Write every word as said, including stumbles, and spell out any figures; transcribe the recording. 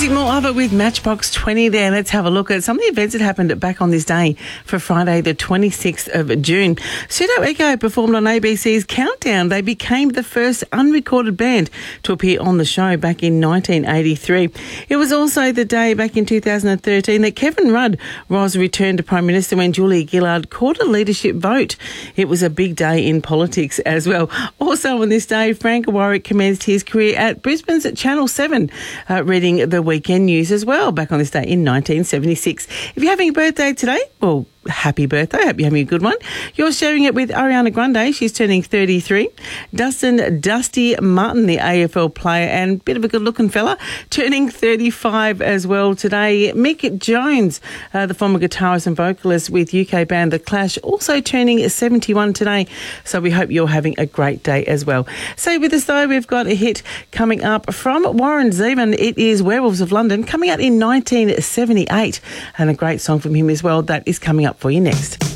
music, more of it with Matchbox twenty there. Let's have a look at some of the events that happened back on this day for Friday, the twenty-sixth of June. Pseudo Echo performed on A B C's Countdown. They became the first unrecorded band to appear on the show back in nineteen eighty-three. It was also the day back in two thousand thirteen that Kevin Rudd was returned to Prime Minister when Julia Gillard called a leadership vote. It was a big day in politics as well. Also on this day, Frank Warwick commenced his career at Brisbane's Channel seven, uh, reading the weekend news as well, back on this day in nineteen seventy-six. If you're having a birthday today, well, happy birthday. I hope you're having a good one. You're sharing it with Ariana Grande. She's turning thirty-three. Dustin Dusty Martin, the A F L player and bit of a good-looking fella, turning thirty-five as well today. Mick Jones, uh, the former guitarist and vocalist with U K band The Clash, also turning seventy-one today. So we hope you're having a great day as well. Stay with us though. We've got a hit coming up from Warren Zevon. It is Werewolves of London, coming out in nineteen seventy-eight, and a great song from him as well that is coming up for you next.